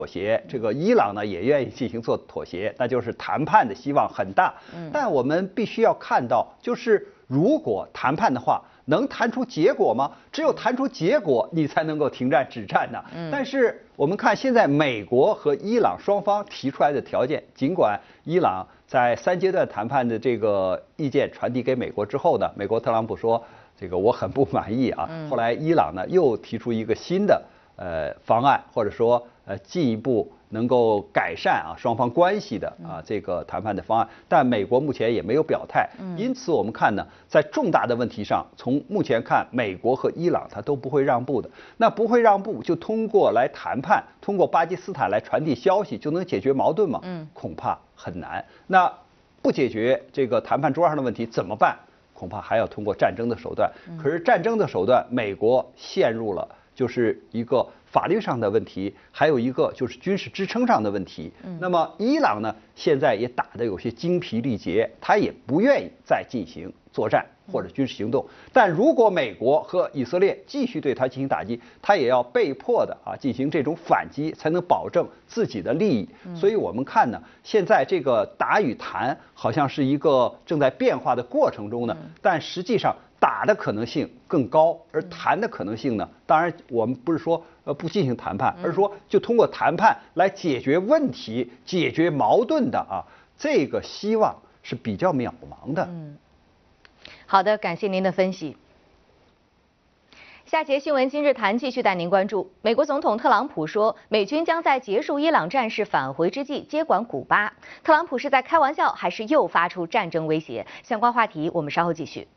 妥协，这个伊朗呢也愿意进行做妥协，那就是谈判的希望很大。但我们必须要看到，就是如果谈判的话，能谈出结果吗？只有谈出结果，你才能够停战止战呢。但是我们看现在美国和伊朗双方提出来的条件，尽管伊朗在3阶段谈判的这个意见传递给美国之后呢，美国特朗普说这个我很不满意啊。后来伊朗呢又提出一个新的方案，或者说进一步能够改善双方关系的这个谈判的方案，但美国目前也没有表态。因此我们看呢，在重大的问题上，从目前看，美国和伊朗它都不会让步的。那不会让步，就通过来谈判，通过巴基斯坦来传递消息，就能解决矛盾吗？恐怕很难。那不解决这个谈判桌上的问题怎么办？恐怕还要通过战争的手段。可是战争的手段，美国陷入了就是一个法律上的问题，还有一个就是军事支撑上的问题。那么伊朗呢，现在也打得有些精疲力竭，他也不愿意再进行作战或者军事行动。但如果美国和以色列继续对他进行打击，他也要被迫的进行这种反击，才能保证自己的利益。所以我们看呢，现在这个打与谈好像是一个正在变化的过程中呢，但实际上打的可能性更高，而谈的可能性呢，当然我们不是说不进行谈判，而是说就通过谈判来解决问题、解决矛盾的这个希望是比较渺茫的。 好的，感谢您的分析。下节新闻今日谈继续带您关注，美国总统特朗普说，美军将在结束伊朗战事返回之际接管古巴。特朗普是在开玩笑，还是又发出战争威胁？相关话题我们稍后继续。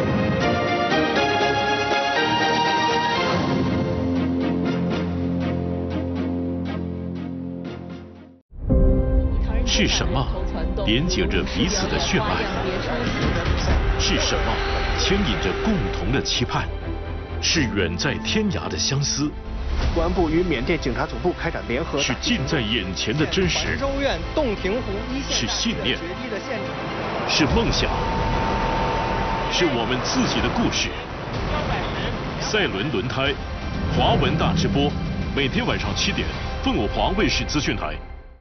是什么连接着彼此的血脉？是什么牵引着共同的期盼？是远在天涯的相思。 公安部与缅甸警察总部开展联合。 是近在眼前的真实。 州院洞庭湖一线。 是信念。是梦想。是我们自己的故事。赛伦轮胎，华文大直播，每天晚上7点，凤凰华卫视资讯台。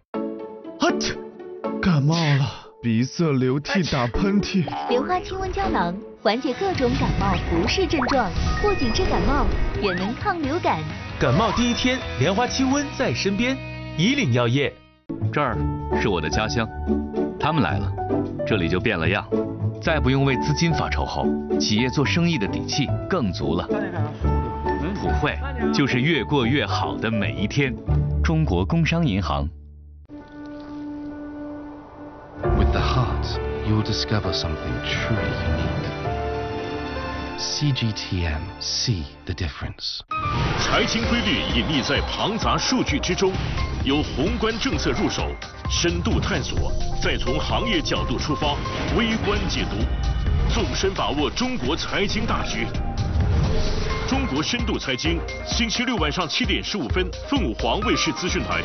感冒了，鼻塞、流涕、打喷嚏。 莲花清瘟胶囊缓解各种感冒不适症状，不仅治感冒，也能抗流感。 感冒第一天，莲花清瘟在身边。以岭药业。 这儿是我的家乡，他们来了，这里就变了样。再不用为资金发愁后，企业做生意的底气更足了。普惠就是越过越好的每一天。中国工商银行。 With the heart, you'll discover something truly unique. CGTN, see the difference. 财经规律隐匿在庞杂数据之中，由宏观政策入手，深度探索，再从行业角度出发，微观解读，纵深把握中国财经大局。中国深度财经，星期6晚上7点15分，凤凰卫视资讯台。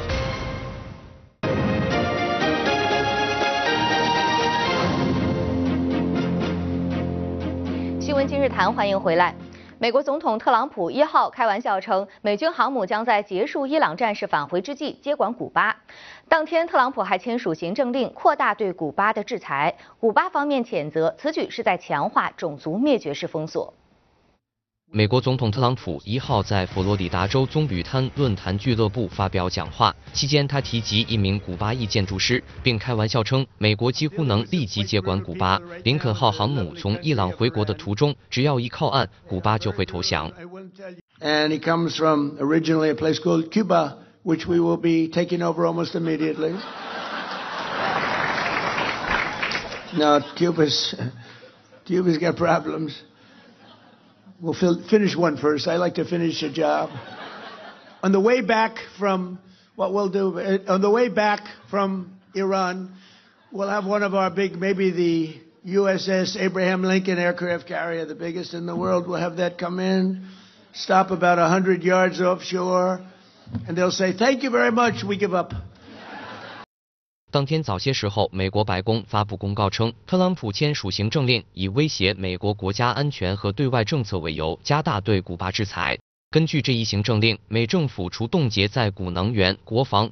新闻今日谈，欢迎回来。美国总统特朗普1号开玩笑称，美军航母将在结束伊朗战事返回之际接管古巴。当天，特朗普还签署行政令，扩大对古巴的制裁。古巴方面谴责此举是在强化种族灭绝式封锁。 美国总统特朗普1号在佛罗里达州棕榈滩论坛俱乐部发表讲话，期间他提及一名古巴裔建筑师，并开玩笑称美国几乎能立即接管古巴。林肯号航母从伊朗回国的途中，只要一靠岸，古巴就会投降。 And he comes from originally a place called Cuba, which we will be taking over almost immediately. Now, Cuba's got problems. We'll finish one first. I like to finish a job. On the way back from Iran, we'll have one of our big, maybe the USS Abraham Lincoln aircraft carrier, the biggest in the world. We'll have that come in, stop about 100 yards offshore, and they'll say, "Thank you very much. We give up." 当天早些时候，美国白宫发布公告称，特朗普签署行政令，以威胁美国国家安全和对外政策为由，加大对古巴制裁。 根据这一行政令，美政府除冻结在古能源、国防、